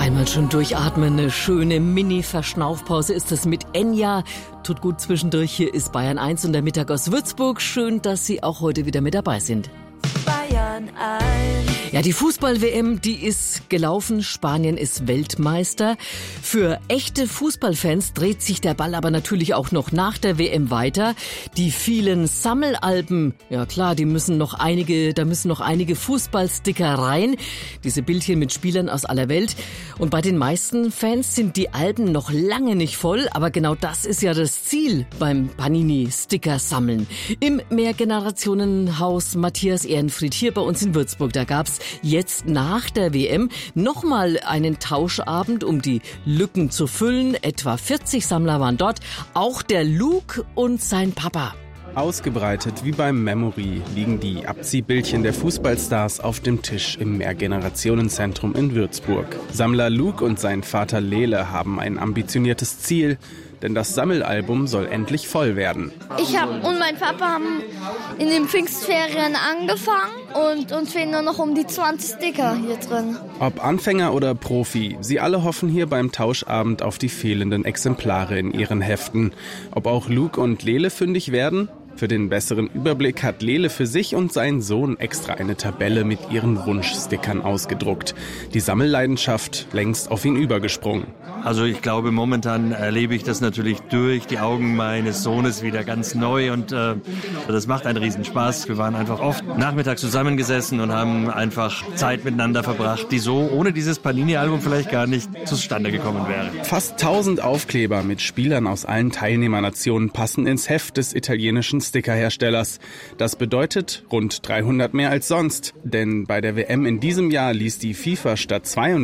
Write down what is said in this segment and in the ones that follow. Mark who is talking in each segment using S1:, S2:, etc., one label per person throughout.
S1: Einmal schon durchatmen, eine schöne Mini-Verschnaufpause ist das mit Enya. Tut gut zwischendurch. Hier ist Bayern 1 und der Mittag aus Würzburg. Schön, dass Sie auch heute wieder mit dabei sind. Bayern 1. Ja, die Fußball-WM, die ist gelaufen. Spanien ist Weltmeister. Für echte Fußballfans dreht sich der Ball aber natürlich auch noch nach der WM weiter. Die vielen Sammelalben, ja klar, da müssen noch einige Fußballsticker rein. Diese Bildchen mit Spielern aus aller Welt. Und bei den meisten Fans sind die Alben noch lange nicht voll. Aber genau das ist ja das Ziel beim Panini-Sticker sammeln. Im Mehrgenerationenhaus Matthias Ehrenfried hier bei uns in Würzburg, da gab's jetzt nach der WM nochmal einen Tauschabend, um die Lücken zu füllen. Etwa 40 Sammler waren dort, auch der Luke und sein Papa.
S2: Ausgebreitet wie beim Memory liegen die Abziehbildchen der Fußballstars auf dem Tisch im Mehrgenerationenzentrum in Würzburg. Sammler Luke und sein Vater Lele haben ein ambitioniertes Ziel, denn das Sammelalbum soll endlich voll werden.
S3: Ich und mein Papa haben in den Pfingstferien angefangen und uns fehlen nur noch um die 20 Sticker hier drin.
S2: Ob Anfänger oder Profi, sie alle hoffen hier beim Tauschabend auf die fehlenden Exemplare in ihren Heften. Ob auch Luke und Lele fündig werden? Für den besseren Überblick hat Lele für sich und seinen Sohn extra eine Tabelle mit ihren Wunschstickern ausgedruckt. Die Sammelleidenschaft längst auf ihn übergesprungen.
S4: Also ich glaube, momentan erlebe ich das natürlich durch die Augen meines Sohnes wieder ganz neu und das macht einen Riesenspaß. Wir waren einfach oft nachmittags zusammengesessen und haben einfach Zeit miteinander verbracht, die so ohne dieses Panini-Album vielleicht gar nicht zustande gekommen wäre.
S2: Fast 1000 Aufkleber mit Spielern aus allen Teilnehmernationen passen ins Heft des italienischen Stickerherstellers. Das bedeutet rund 300 mehr als sonst, denn bei der WM in diesem Jahr ließ die FIFA statt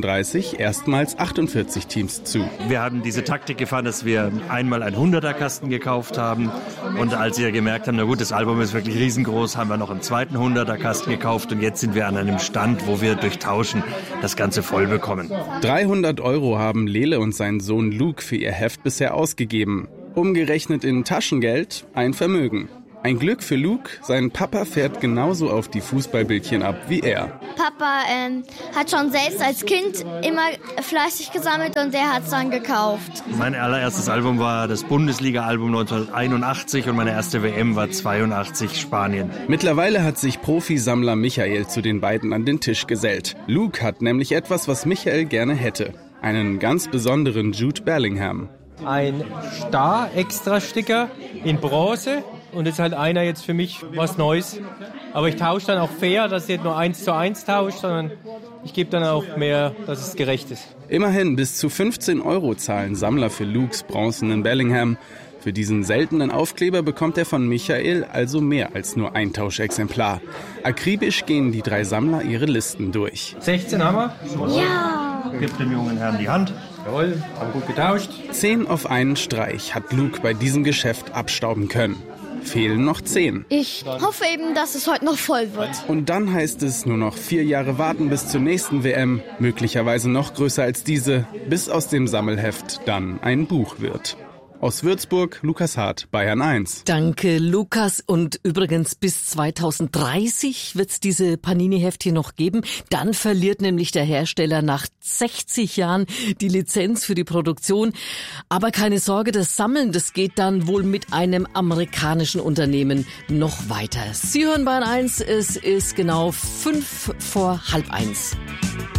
S2: 32 erstmals 48 Teams zu.
S4: Wir haben diese Taktik gefahren, dass wir einmal einen 100er-Kasten gekauft haben und als wir gemerkt haben, na gut, das Album ist wirklich riesengroß, haben wir noch einen zweiten 100er-Kasten gekauft und jetzt sind wir an einem Stand, wo wir durch Tauschen das Ganze voll bekommen.
S2: 300 € haben Lele und sein Sohn Luke für ihr Heft bisher ausgegeben. Umgerechnet in Taschengeld ein Vermögen. Ein Glück für Luke, sein Papa fährt genauso auf die Fußballbildchen ab wie er.
S3: Papa hat schon selbst als Kind immer fleißig gesammelt und der hat es dann gekauft.
S4: Mein allererstes Album war das Bundesliga-Album 1981 und meine erste WM war 82 Spanien.
S2: Mittlerweile hat sich Profisammler Michael zu den beiden an den Tisch gesellt. Luke hat nämlich etwas, was Michael gerne hätte. Einen ganz besonderen Jude Bellingham.
S5: Ein Star-Extra-Sticker in Bronze. Und das ist halt einer jetzt für mich was Neues. Aber ich tausche dann auch fair, dass ich nicht nur 1:1 tausche, sondern ich gebe dann auch mehr, dass es gerecht ist.
S2: Immerhin bis zu 15 € zahlen Sammler für Lukes bronzenen Bellingham. Für diesen seltenen Aufkleber bekommt er von Michael also mehr als nur ein Tauschexemplar. Akribisch gehen die 3 Sammler ihre Listen durch.
S5: 16 haben wir.
S3: Ja!
S4: Gib dem jungen Herrn die Hand.
S5: Jawohl, haben gut getauscht.
S2: 10 auf einen Streich hat Luke bei diesem Geschäft abstauben können. Fehlen noch 10.
S3: Ich hoffe eben, dass es heute noch voll wird.
S2: Und dann heißt es nur noch 4 Jahre warten bis zur nächsten WM, möglicherweise noch größer als diese, bis aus dem Sammelheft dann ein Buch wird. Aus Würzburg, Lukas Hart, Bayern 1.
S1: Danke, Lukas. Und übrigens bis 2030 wird es diese Panini-Heftchen noch geben. Dann verliert nämlich der Hersteller nach 60 Jahren die Lizenz für die Produktion. Aber keine Sorge, das Sammeln, das geht dann wohl mit einem amerikanischen Unternehmen noch weiter. Sie hören Bayern 1, es ist genau 1:05.